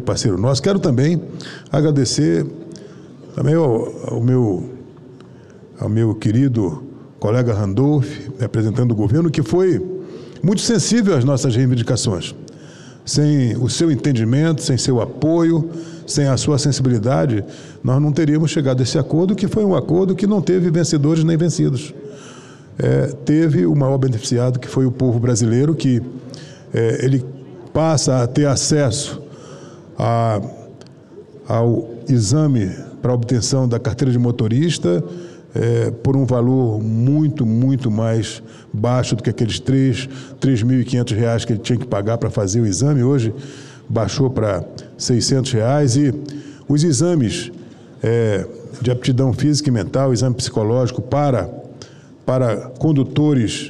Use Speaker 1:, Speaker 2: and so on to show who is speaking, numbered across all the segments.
Speaker 1: parceiro nosso. Quero também agradecer também ao meu querido colega Randolph, representante do governo, que foi muito sensível às nossas reivindicações. Sem o seu entendimento, sem seu apoio, sem a sua sensibilidade, nós não teríamos chegado a esse acordo, que foi um acordo que não teve vencedores nem vencidos. Teve o maior beneficiado, que foi o povo brasileiro, que ele passa a ter acesso ao exame para obtenção da carteira de motorista por um valor muito, muito mais baixo do que aqueles R$3.500 que ele tinha que pagar para fazer o exame. Hoje baixou para R$600 e os exames de aptidão física e mental, exame psicológico para condutores,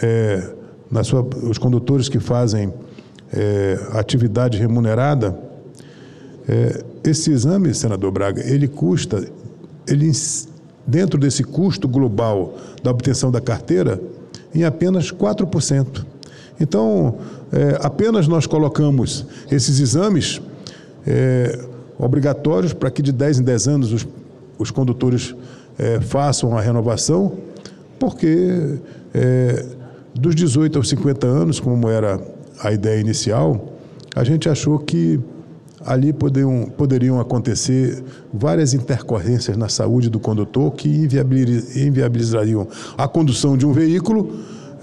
Speaker 1: os condutores que fazem atividade remunerada, esse exame, senador Braga, ele custa, dentro desse custo global da obtenção da carteira, em apenas 4%. Então, apenas nós colocamos esses exames obrigatórios para que de 10 em 10 anos os condutores façam a renovação, porque dos 18 aos 50 anos, como era a ideia inicial, a gente achou que ali poderiam acontecer várias intercorrências na saúde do condutor que inviabilizariam a condução de um veículo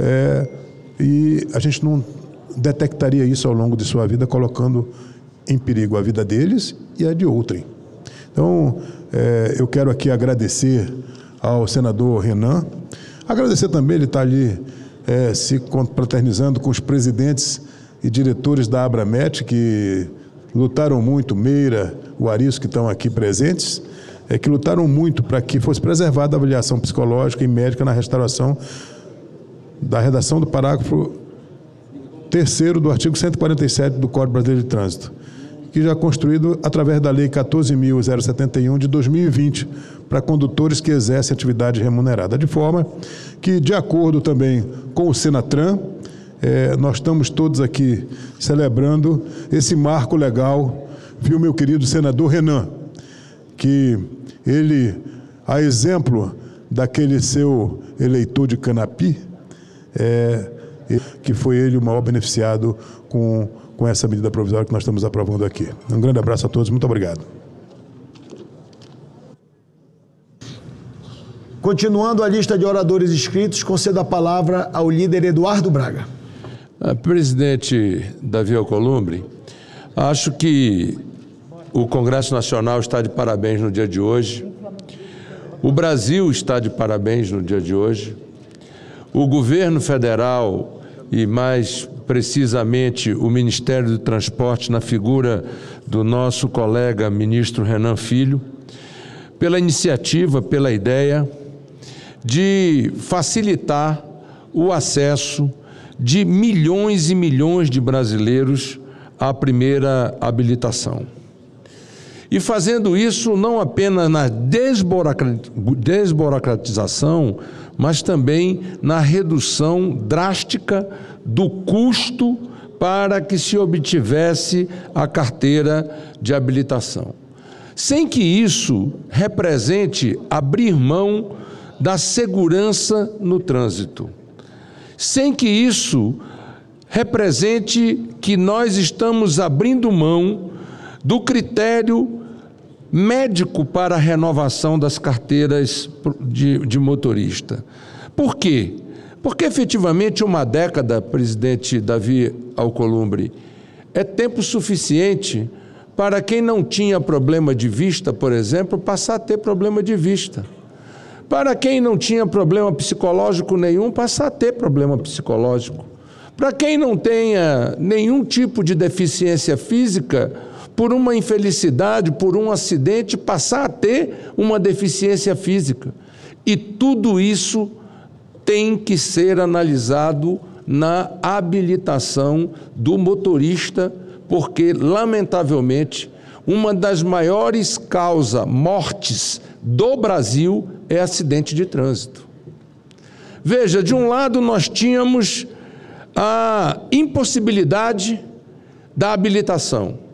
Speaker 1: e a gente não detectaria isso ao longo de sua vida, colocando em perigo a vida deles e a de outrem. Então, eu quero aqui agradecer ao senador Renan, agradecer também, ele está ali se confraternizando com os presidentes e diretores da Abramet, que lutaram muito, Meira, o Aristo, que estão aqui presentes, que lutaram muito para que fosse preservada a avaliação psicológica e médica na restauração da redação do parágrafo 3º do artigo 147 do Código Brasileiro de Trânsito, que já é construído através da Lei 14.071 de 2020, para condutores que exercem atividade remunerada, de forma que, de acordo também com o Senatran, nós estamos todos aqui celebrando esse marco legal, viu, meu querido senador Renan, que ele, a exemplo daquele seu eleitor de Canapi, que foi ele o maior beneficiado com essa medida provisória que nós estamos aprovando aqui. Um grande abraço a todos, muito obrigado.
Speaker 2: Continuando a lista de oradores inscritos, concedo a palavra ao líder Eduardo Braga.
Speaker 3: Presidente Davi Alcolumbre, acho que o Congresso Nacional está de parabéns no dia de hoje, o Brasil está de parabéns no dia de hoje, o governo federal e, mais precisamente, o Ministério do Transporte, na figura do nosso colega ministro Renan Filho, pela iniciativa, pela ideia de facilitar o acesso de milhões e milhões de brasileiros à primeira habilitação. E fazendo isso não apenas na desburocratização, mas também na redução drástica do custo para que se obtivesse a carteira de habilitação. Sem que isso represente abrir mão da segurança no trânsito. Sem que isso represente que nós estamos abrindo mão do critério médico para a renovação das carteiras de motorista. Por quê? Porque efetivamente uma década, presidente Davi Alcolumbre, é tempo suficiente para quem não tinha problema de vista, por exemplo, passar a ter problema de vista. Para quem não tinha problema psicológico nenhum, passar a ter problema psicológico. Para quem não tenha nenhum tipo de deficiência física, por uma infelicidade, por um acidente, passar a ter uma deficiência física. E tudo isso tem que ser analisado na habilitação do motorista, porque, lamentavelmente, uma das maiores causas mortes do Brasil é acidente de trânsito. Veja, de um lado nós tínhamos a impossibilidade da habilitação.